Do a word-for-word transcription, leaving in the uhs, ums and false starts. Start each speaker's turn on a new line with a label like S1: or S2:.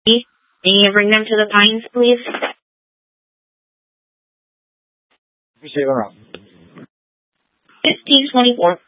S1: May you bring them to the Pines, please?
S2: Receiver up.
S1: fifteen twenty-four.